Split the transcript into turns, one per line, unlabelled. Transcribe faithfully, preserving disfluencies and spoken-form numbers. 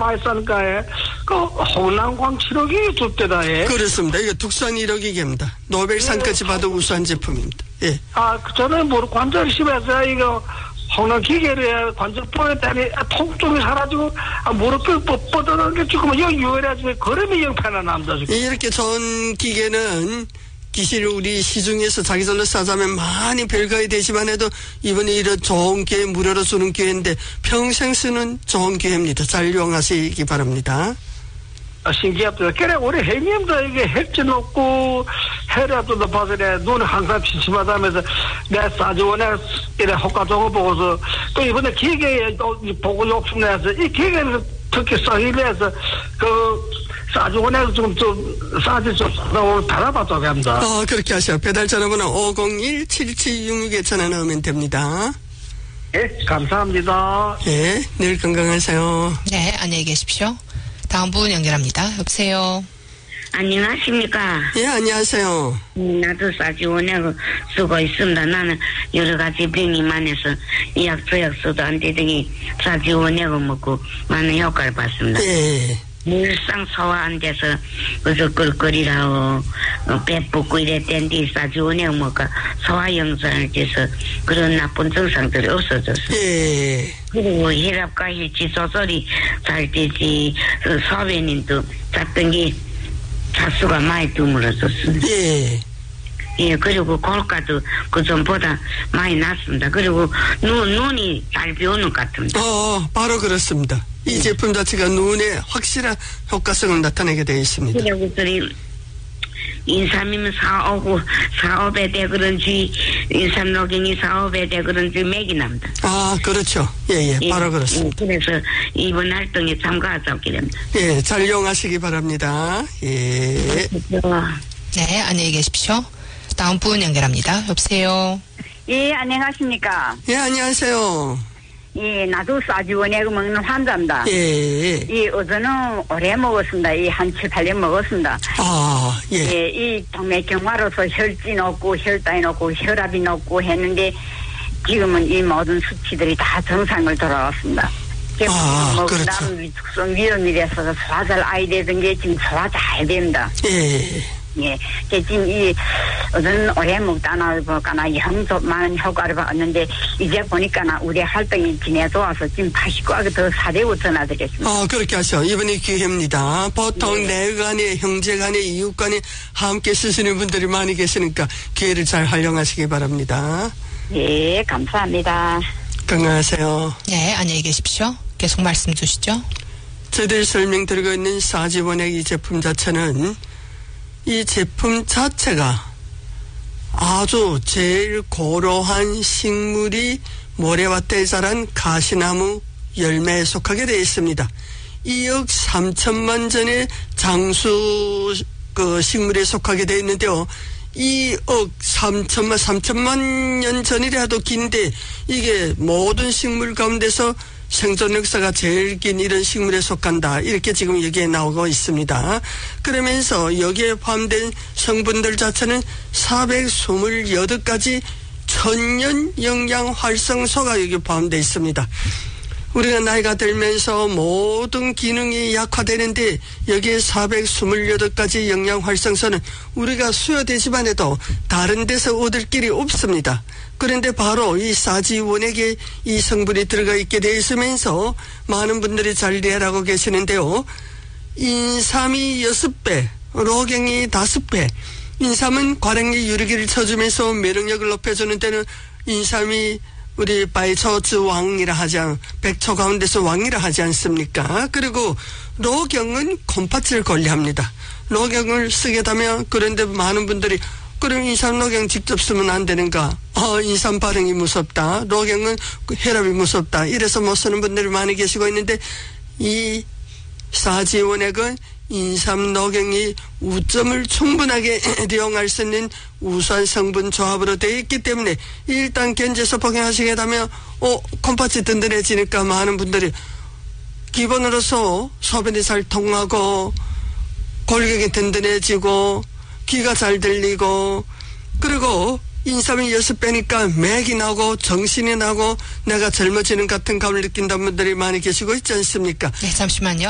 많이 싸니까, 그, 홍남광 칠억이 줬대다, 예.
그렇습니다. 이게 독산 일억이 깁니다. 노벨상까지 받은 우수한 제품입니다. 예.
아, 저는 뭐, 관절 심해서 이거, 홍남 기계를 관절 보였다니, 통증이 사라지고, 아, 무릎을 뻗어는 게 지금 영 유혈해가지고, 걸음이 영 편안합니다, 지금.
이렇게 좋은 기계는, 기실 우리 시중에서 자기들로 싸자면 많이 별거이 되지만 해도 이번에 이런 좋은 기회 무료로 주는 기회인데 평생 쓰는 좋은 기회입니다. 잘 이용하시기 바랍니다.
아, 신기합니다. 그래, 우리 형님도 이게 혈질 높고, 혈압도 높아서 내 눈이 항상 침침하다면서 내 사지원에 이래 효과 좋은 거 보고서 또 이번에 기계에 또 보고 욕심내서 이 기계는 특히 성인에서 그 사주원에서 좀, 좀, 싸지 좀, 오늘 받아봤다고 합니다.
어, 그렇게 하셔. 배달 전화번호 오공일 칠칠육육에 전화 넣으면 됩니다.
예, 감사합니다.
예, 늘 건강하세요.
네, 안녕히 계십시오. 다음 분 연결합니다. 여보세요.
안녕하십니까.
예, 안녕하세요.
나도 사지원에 쓰고 있습니다. 나는 여러 가지 병이 많아서 이약 저약 써도 안 되더니 사지원에 먹고 많은 효과를 봤습니다.
예.
늘상 소화 안 돼서 그저 끓끓이라고 배 붓고 이랬던데 사지원에 먹고 소화 영상을 돼서 그런 나쁜 증상들이 없어졌어요.
예.
그리고 혈압과 혈질 조절이 잘 되지 소변인도 잤던 게 자수가 많이 드물어졌습니다.
예.
예, 그리고 골가도 그 전보다 많이 났습니다. 그리고 눈, 눈이 잘 비오는 것 같습니다.
어, 바로 그렇습니다. 이 제품 자체가 눈에 확실한 효과성을 나타내게 되어 있습니다.
그리고 그리 인삼이면 사오고 사오배 돼 그런지 인삼 녹용이 사오배 돼 그런지 맥이 납니다.
아, 그렇죠. 예, 예, 바로
예,
그렇습니다.
예, 그래서 이번 활동에 참가하자고 합니다.
예, 잘 이용하시기 바랍니다. 예.
네, 안녕히 계십시오. 다음 분 연결합니다. 여보세요.
예, 안녕하십니까.
예, 안녕하세요.
예, 나도 사지원에 먹는 환자입니다.
예.
이 어제는 오래 먹었습니다. 이 한 칠, 팔 년 먹었습니다.
아, 예.
예, 이 동맥경화로서 혈진 없고 혈당이 높고 혈압이 높고 했는데 지금은 이 모든 수치들이 다 정상을 돌아왔습니다.
아,
뭐
그렇죠.
그다음 위축성 위염이라서 소화 잘 아이 되던 게 지금 소화 잘 됩니다.
예.
예, 지금 이, 어떤 오래 먹다나, 뭐까나, 영도 많은 효과를 봤는데, 이제 보니까나, 우리 활동이 지내도와서 지금 팔십구 하고 더 사 대오 전화드렸습니다.
아, 그렇게 하셔. 이번이 기회입니다. 보통
네.
내 간에, 형제 간에, 이웃 간에 함께 쓰시는 분들이 많이 계시니까 기회를 잘 활용하시기 바랍니다.
예, 감사합니다.
건강하세요.
네, 안녕히 계십시오. 계속 말씀 주시죠.
저희들 설명드리고 있는 사지원액 이 제품 자체는 이 제품 자체가 아주 제일 고로한 식물이 모래밭에 자란 가시나무 열매에 속하게 되어 있습니다. 이억 삼천만 전의 장수 그 식물에 속하게 되어 있는데요. 이억 삼천만 삼천만 년 전이라도 긴데 이게 모든 식물 가운데서 생존 역사가 제일 긴 이런 식물에 속한다. 이렇게 지금 여기에 나오고 있습니다. 그러면서 여기에 포함된 성분들 자체는 사백이십팔 가지 천연 영양 활성소가 여기 포함되어 있습니다. 우리가 나이가 들면서 모든 기능이 약화되는데 여기에 사백이십팔 가지 영양 활성소는 우리가 수요되지만 해도 다른 데서 얻을 길이 없습니다. 그런데 바로 이 사지원액에 이 성분이 들어가 있게 되어 있으면서 많은 분들이 잘 이해하고 계시는데요. 인삼이 여섯 배, 로경이 다섯 배. 인삼은 관행리 유리기를 쳐주면서 면역력을 높여주는 데는 인삼이 우리 바이초츠 왕이라 하지 않, 백초 가운데서 왕이라 하지 않습니까? 그리고 로경은 콩팥을 관리합니다. 로경을 쓰게 되면 그런데 많은 분들이 그럼 인삼 로경 직접 쓰면 안 되는가? 어, 인삼 발행이 무섭다. 로경은 혈압이 무섭다. 이래서 못 쓰는 분들이 많이 계시고 있는데 이 사지원액은 인삼 녹용이 우점을 충분하게 이용할 수 있는 우수한 성분 조합으로 되어 있기 때문에 일단 견제서 복용하시게 되면 어, 콩팥이 든든해지니까 많은 분들이 기본으로서 소변이 잘 통하고 골격이 든든해지고 귀가 잘 들리고 그리고 인삼이 여섯 배니까 맥이 나고 정신이 나고 내가 젊어지는 같은 감을 느낀다는 분들이 많이 계시고 있지 않습니까?
네, 잠시만요.